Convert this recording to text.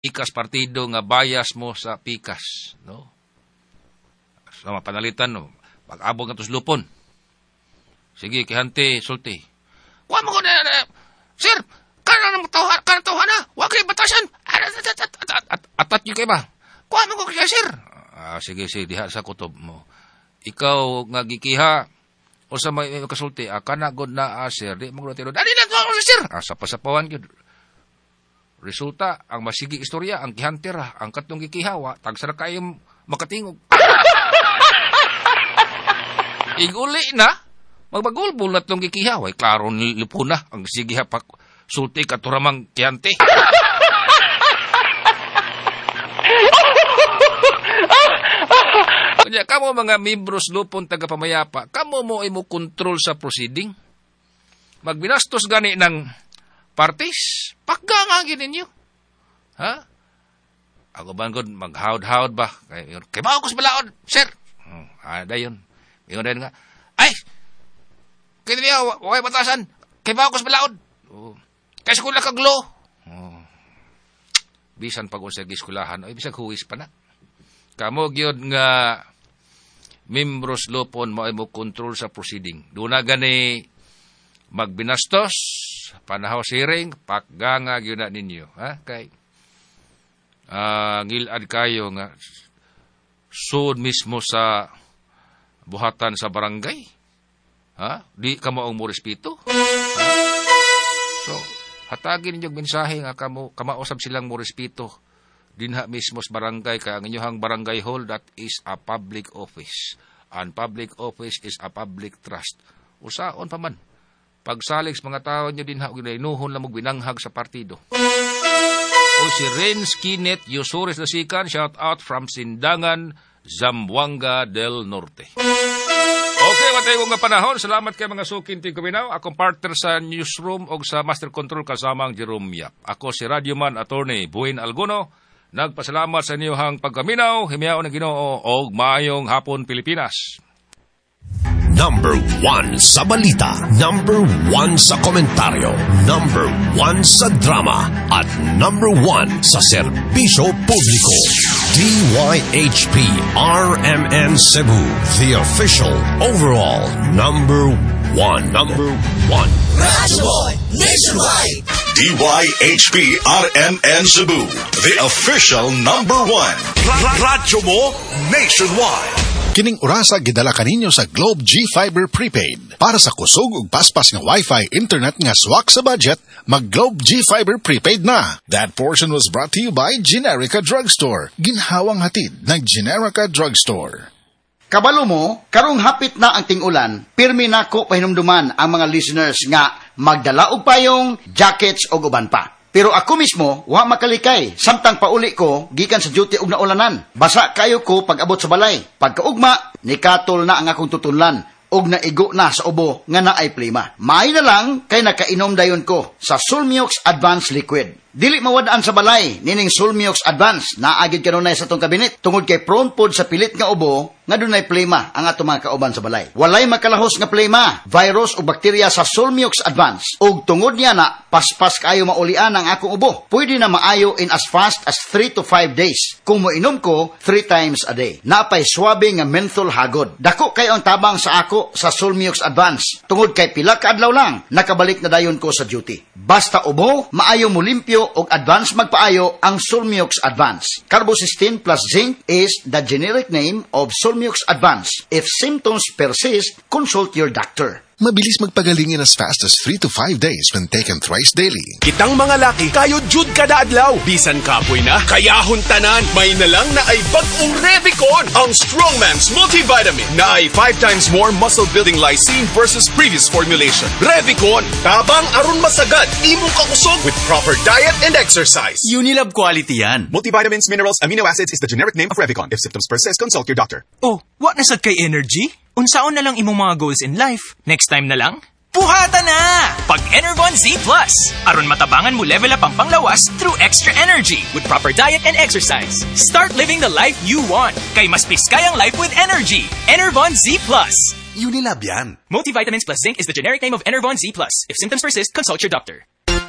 pikas partido nga bias mo sa pikas, no? Sa mapanalitan, no? Pag-abog nga tuslupon. Sige, kihante, sulti. Kuha mo ko na, sir, kanan tawhan na, huwag kayo batasan. Atat nyo kayo ba? Kuha mo ko kaya, sir. Sige, diha sa kutob mo. Ikaw nga gikiha, o sa may kasulti, kanagod na, sir, di mo tiro. Dali na to, sir. Sa pasapawan yun. Resulta, ang masigi istorya, ang kihanter, ang katong gikihawa, tagsara kayong makatingog. Iguli na, magbagulbul na itong gikihawa. Klaro nilipo na, ang sige hapak, sulti katuramang kihante. Kanya, kamo mga membros lupon tagapamayapa, kamo mo imo control sa proceeding. Magbinastos gani ng parties, pagkangagin ninyo. Ha? Ako ba nga, mag-hawd-hawd ba? Kaya ba ako sa balaod, sir? Dayon. Ingon din nga, ay! Kaya niya, wakay batasan. Kaya ba ako sa balaod? Kaya skula kaglo. Bisan pag sa giskulahan, ay bisan huwis pa na. Kamo gyud nga membros lupon mo ay mo control sa proceeding. Doon na gani magbinastos, panahaw siring, pakganga gyud na ninyo. Ha? Kay ngilad kayo nga sud mismo sa buhatan sa barangay. Ha? Di ka mo ang mo respeto. So, hatagin ninyong mensahe nga kamausap silang mo respeto. Dinha mismo sa barangay, kaya ang inyong barangay hall, that is a public office. And public office is a public trust. Usaon pa man. Pagsalig sa mga tao nyo dinha, inuhon lang binanghag sa partido. O si Renz Kinet Yusores Lasican, shout out from Sindangan, Zamboanga del Norte. Okay, matay ko nga panahon. Salamat kay mga sukin ting kuminaw. Akong partner sa newsroom o sa master control kasamang Jerome Yap. Ako si Radioman Attorney Buin Alguno. Nagpasalamat sa inyohang pagkaminaw. Himiyaw ng Ginoo og maayong hapon Pilipinas. Number 1 sa balita, number 1 sa komentaryo, number 1 sa drama, at number 1 sa serbisyo publiko. DYHP RMN Cebu, the official overall number 1. Number 1. Radyo Boy Nationwide. DYHP RMN Cebu, the official number 1. Radyo mo Nationwide. Kining orasa gidala kaninyo sa Globe G Fiber Prepaid. Para sa kusog ug paspas nga Wi-Fi internet nga swak sa budget, mag Globe G Fiber Prepaid na. That portion was brought to you by Generica Drugstore. Ginhawang hatid ng Generica Drugstore. Kabalo mo, karong hapit na ang ting-ulan, pirmi nako pahinumduman ang mga listeners nga magdala og payong, jackets o uban pa. Pero ako mismo, wa makalikay. Samtang pauli ko, gikan sa duty og naulanan. Basa kayo ko pag abot sa balay. Pagkaugma, nikatol na ang akong tutunlan. Og naigo na sa ubo nga naay plima. Maay na lang kay nakainom dayon ko sa Sulmiox Advanced Liquid. Dili mawadaan sa balay, nining Sulmiox Advance, naagid kanunay sa tong kabinet, tungod kay prone pod sa pilit nga ubo, nga dunay plema ang ato mga kauban sa balay. Walay makalahos nga plema, virus o bakterya sa Sulmiox Advance, ug tungod niya na, paspas kayo maulian ang akong ubo. Pwede na maayo in as fast as 3 to 5 days, kung moinom ko 3 times a day. Napay swabe nga menthol hagod. Dako kayo ang tabang sa ako sa Sulmiox Advance, tungod kay pila ka adlaw lang, nakabalik na dayon ko sa duty. Basta ubo, maayo mo limpyo o advance magpaayo ang Sulmiox Advance. Carbocysteine plus zinc is the generic name of Sulmiox Advance. If symptoms persist, consult your doctor. Mabilis magpagaling in as fast as 3 to 5 days when taken thrice daily. Kitang mga laki, kayo jud kada adlaw. Bisan kapoy na, kayahon tanan. May nalang na ay bagong Revicon, ang Strongman's multivitamin na ay 5 times more muscle-building lysine versus previous formulation. Revicon, tabang aron masagad, imong kakusog with proper diet and exercise. Unilab quality yan. Multivitamins, minerals, amino acids is the generic name of Revicon. If symptoms persist, consult your doctor. Oh, what nasad kay energy? Unsaon na lang imong mga goals in life? Next time na lang? Puhata na! Pag Enervon Z+. Aron matabangan mo level up ang panglawas through extra energy with proper diet and exercise. Start living the life you want. Kay mas piskayang life with energy. Enervon Z+. Unilab yan. Multivitamins plus zinc is the generic name of Enervon Z+. If symptoms persist, consult your doctor.